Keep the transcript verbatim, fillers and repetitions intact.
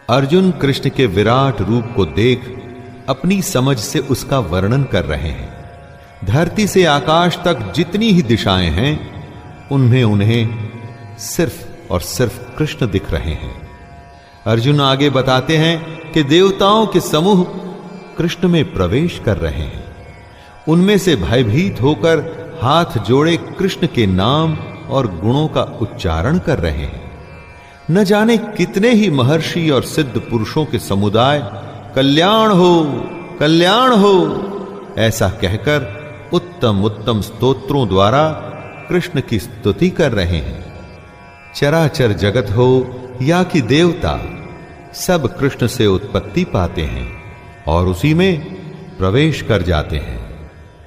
अर्जुन कृष्ण के विराट रूप को देख अपनी समझ से उसका वर्णन कर रहे हैं। धरती से आकाश तक जितनी ही दिशाएं हैं उनमें उन्हें सिर्फ और सिर्फ कृष्ण दिख रहे हैं। अर्जुन आगे बताते हैं कि देवताओं के समूह कृष्ण में प्रवेश कर रहे हैं। उनमें से भयभीत होकर हाथ जोड़े कृष्ण के नाम और गुणों का उच्चारण कर रहे हैं। न जाने कितने ही महर्षि और सिद्ध पुरुषों के समुदाय कल्याण हो कल्याण हो ऐसा कहकर उत्तम उत्तम स्तोत्रों द्वारा कृष्ण की स्तुति कर रहे हैं। चराचर जगत हो या कि देवता, सब कृष्ण से उत्पत्ति पाते हैं और उसी में प्रवेश कर जाते हैं।